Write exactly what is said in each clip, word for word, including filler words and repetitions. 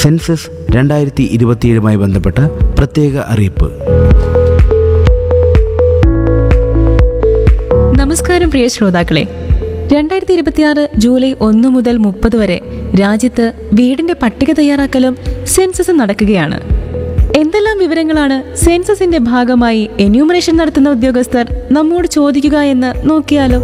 Census രണ്ടായിരത്തി ഇരുപത്തിയേഴുമായി ബന്ധപ്പെട്ട പ്രത്യേക അറിയിപ്പ്. നമസ്കാരം പ്രിയ ശ്രോതാക്കളെ, രണ്ടായിരത്തി ഇരുപത്തിയാറ് ജൂലൈ ഒന്ന് മുതൽ മുപ്പത് വരെ രാജ്യത്ത് വീടിന്റെ പട്ടിക തയ്യാറാക്കലും സെൻസസും നടക്കുകയാണ്. എന്തെല്ലാം വിവരങ്ങളാണ് സെൻസസിന്റെ ഭാഗമായി എന്യൂമറേഷൻ നടത്തുന്ന ഉദ്യോഗസ്ഥർ നമ്മോട് ചോദിക്കുക എന്ന് നോക്കിയാലോ.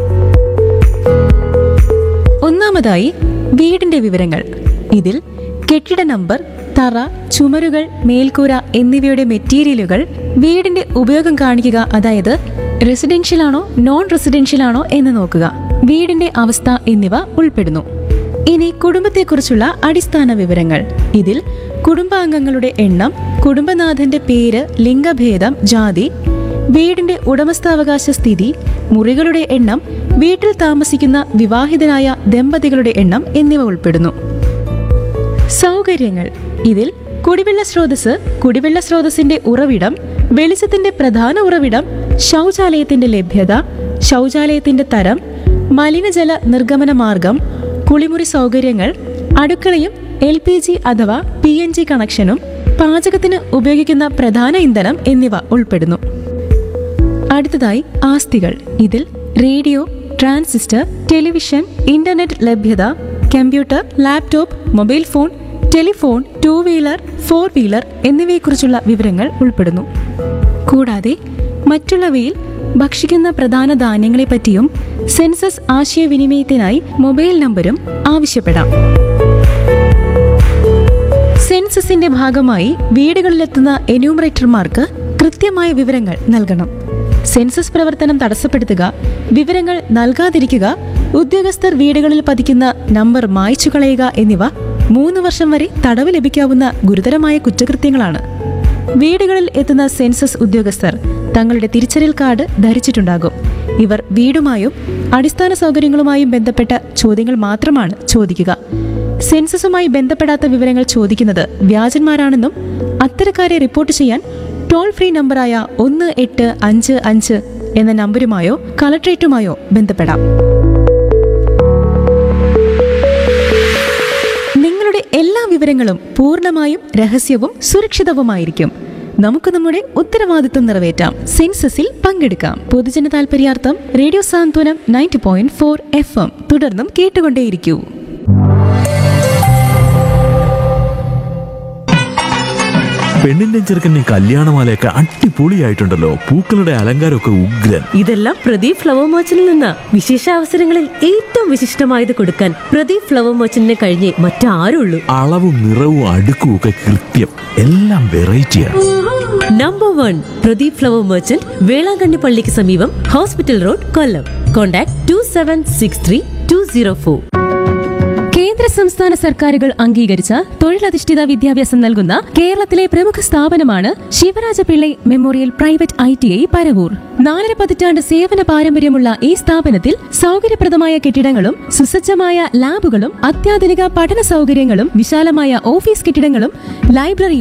ഒന്നാമതായി വീടിന്റെ വിവരങ്ങൾ. ഇതിൽ കെട്ടിട നമ്പർ, തറ, ചുമരുകൾ, മേൽക്കൂര എന്നിവയുടെ മെറ്റീരിയലുകൾ, വീടിന്റെ ഉപയോഗം കാണിക്കുക, അതായത് റെസിഡൻഷ്യൽ ആണോ നോൺ റെസിഡൻഷ്യൽ ആണോ എന്ന് നോക്കുക, വീടിന്റെ അവസ്ഥ എന്നിവ ഉൾപ്പെടുന്നു. ഇനി കുടുംബത്തെക്കുറിച്ചുള്ള അടിസ്ഥാന വിവരങ്ങൾ. ഇതിൽ കുടുംബാംഗങ്ങളുടെ എണ്ണം, കുടുംബനാഥന്റെ പേര്, ലിംഗഭേദം, ജാതി, വീടിന്റെ ഉടമസ്ഥാവകാശ സ്ഥിതി, മുറികളുടെ എണ്ണം, വീട്ടിൽ താമസിക്കുന്ന വിവാഹിതരായ ദമ്പതികളുടെ എണ്ണം എന്നിവ ഉൾപ്പെടുന്നു. സൗകര്യങ്ങൾ. ഇതിൽ കുടിവെള്ള സ്രോതസ്, കുടിവെള്ള സ്രോതസ്സിന്റെ ഉറവിടം, വെളിച്ചത്തിന്റെ പ്രധാന ഉറവിടം, ശൗചാലയത്തിന്റെ ലഭ്യത, ശൗചാലയത്തിന്റെ തരം, മലിനജല നിർഗമന മാർഗം, കുളിമുറി സൗകര്യങ്ങൾ, അടുക്കളയും എൽ പി ജി അഥവാ പി എൻ ജി കണക്ഷനും, പാചകത്തിന് ഉപയോഗിക്കുന്ന പ്രധാന ഇന്ധനം എന്നിവ ഉൾപ്പെടുന്നു. അടുത്തതായി ആസ്തികൾ. ഇതിൽ റേഡിയോ, ട്രാൻസിസ്റ്റർ, ടെലിവിഷൻ, ഇന്റർനെറ്റ് ലഭ്യത, computer, laptop, mobile phone, telephone, two wheeler, four wheeler എന്നിവയെക്കുറിച്ചുള്ള വിവരങ്ങൾ ഉൾപ്പെടുന്നു. കൂടാതെ മറ്റുള്ളവയിൽ ഭക്ഷിക്കുന്ന പ്രധാന ധാന്യങ്ങളെപ്പറ്റിയും സെൻസസ് ആശയവിനിമയത്തിനായി മൊബൈൽ നമ്പരും ആവശ്യപ്പെടാം. സെൻസസിന്റെ ഭാഗമായി വീടുകളിലെത്തുന്ന എന്യൂമറേറ്റർമാർക്ക് കൃത്യമായ വിവരങ്ങൾ നൽകണം. സെൻസസ് പ്രവർത്തനം തടസ്സപ്പെടുത്തുക, വിവരങ്ങൾ നൽകാതിരിക്കുക, ഉദ്യോഗസ്ഥർ വീടുകളിൽ പതിക്കുന്ന നമ്പർ മായ്ച്ചു കളയുക എന്നിവ മൂന്ന് വർഷം വരെ തടവ് ലഭിക്കാവുന്ന ഗുരുതരമായ കുറ്റകൃത്യങ്ങളാണ്. വീടുകളിൽ എത്തുന്ന സെൻസസ് ഉദ്യോഗസ്ഥർ തങ്ങളുടെ തിരിച്ചറിയൽ കാർഡ് ധരിച്ചിട്ടുണ്ടാകും. ഇവർ വീടുമായും അടിസ്ഥാന സൗകര്യങ്ങളുമായും ബന്ധപ്പെട്ട ചോദ്യങ്ങൾ മാത്രമാണ് ചോദിക്കുക. സെൻസസുമായി ബന്ധപ്പെടാത്ത വിവരങ്ങൾ ചോദിക്കുന്നത് വ്യാജന്മാരാണെന്നും അത്തരക്കാരെ റിപ്പോർട്ട് ചെയ്യാൻ ടോൾ ഫ്രീ നമ്പറായ ഒന്ന് എട്ട് അഞ്ച് അഞ്ച് എന്ന നമ്പരുമായോ കളക്ട്രേറ്റുമായോ ബന്ധപ്പെടാം. നിങ്ങളുടെ എല്ലാ വിവരങ്ങളും പൂർണ്ണമായും രഹസ്യവും സുരക്ഷിതവുമായിരിക്കും. നമുക്ക് നമ്മുടെ ഉത്തരവാദിത്വം നിറവേറ്റാം, സെൻസസിൽ പങ്കെടുക്കാം. പൊതുജന താൽപര്യാർത്ഥം റേഡിയോ സാന്ത്വനം ninety point four F M തുടർന്നും കേട്ടുകൊണ്ടേയിരിക്കൂ. പെണ്ണിന്റെ ചെറുക്കന്റെ കല്യാണമാലയൊക്കെ അടിപൊളിയായിട്ടുണ്ടല്ലോ. പൂക്കളുടെ അലങ്കാരമൊക്കെ ഉഗ്രൻ. ഇതെല്ലാം പ്രദീപ് ഫ്ലവർ മർച്ചന്റിൽ നിന്ന്. വിശേഷ അവസരങ്ങളിൽ ഏറ്റവും വിശിഷ്ടമായത് കൊടുക്കാൻ പ്രദീപ് ഫ്ലവർ മർച്ചന്റിനെ കഴിഞ്ഞേ മറ്റാരുള്ളൂ. അളവും നിറവും അടുക്കും ഒക്കെ കൃത്യം. എല്ലാം വെറൈറ്റിയാണ്. Number one Pradeep flower merchant, Velankanni പള്ളിക്ക് സമീപം, hospital road, Kollam. Contact to seven six three to zero four. കേന്ദ്ര സംസ്ഥാന സർക്കാരുകൾ അംഗീകരിച്ച തൊഴിലധിഷ്ഠിത വിദ്യാഭ്യാസം നൽകുന്ന കേരളത്തിലെ പ്രമുഖ സ്ഥാപനമാണ് Shivaraja Pillai memorial private I T I Paravur. നാലര പതിറ്റാണ്ട് സേവന പാരമ്പര്യമുള്ള ഈ സ്ഥാപനത്തിൽ സൗകര്യപ്രദമായ കെട്ടിടങ്ങളും സുസജ്ജമായ ലാബുകളും അത്യാധുനിക പഠന സൗകര്യങ്ങളും വിശാലമായ ഓഫീസ് കെട്ടിടങ്ങളും ലൈബ്രറിയും